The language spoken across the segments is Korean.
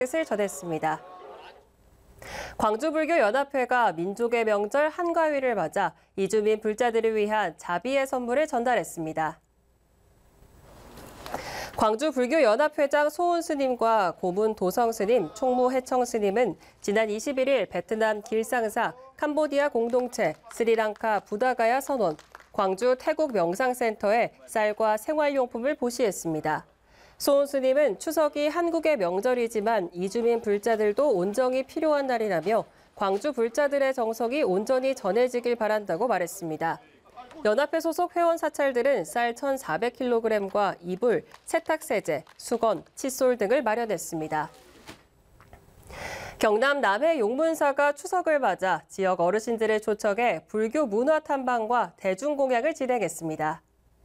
뜻을 전했습니다. 광주불교연합회가 민족의 명절 한가위를 맞아 이주민 불자들을 위한 자비의 선물을 전달했습니다. 광주불교연합회장 소은 스님과 고문 도성 스님, 총무 해청 스님은 지난 21일 베트남 길상사, 캄보디아 공동체, 스리랑카 부다가야 선원, 광주 태국 명상센터에 쌀과 생활용품을 보시했습니다. 소은 스님은 추석이 한국의 명절이지만 이주민 불자들도 온정이 필요한 날이라며 광주 불자들의 정성이 온전히 전해지길 바란다고 말했습니다. 연합회 소속 회원 사찰들은 쌀 1,400kg과 이불, 세탁세제, 수건, 칫솔 등을 마련했습니다. 경남 남해 용문사가 추석을 맞아 지역 어르신들을 초청해 불교 문화 탐방과 대중공양을 진행했습니다.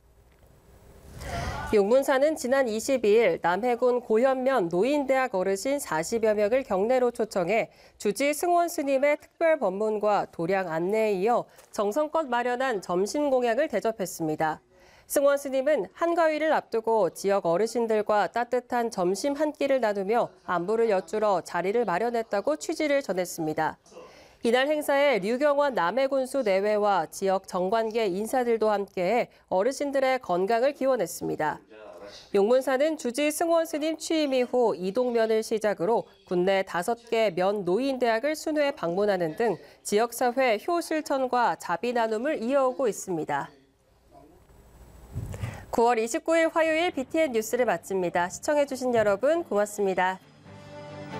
용문사는 지난 22일 남해군 고현면 노인대학 어르신 40여 명을 경내로 초청해 주지 승원 스님의 특별 법문과 도량 안내에 이어 정성껏 마련한 점심 공양을 대접했습니다. 승원 스님은 한가위를 앞두고 지역 어르신들과 따뜻한 점심 한 끼를 나누며 안부를 여쭈러 자리를 마련했다고 취지를 전했습니다. 이날 행사에 류경원 남해군수 내외와 지역 정관계 인사들도 함께해 어르신들의 건강을 기원했습니다. 용문사는 주지 승원 스님 취임 이후 이동면을 시작으로 국내 5개 면 노인대학을 순회 방문하는 등 지역사회 효 실천과 자비 나눔을 이어오고 있습니다. 9월 29일 화요일 BTN 뉴스를 마칩니다. 시청해주신 여러분 고맙습니다.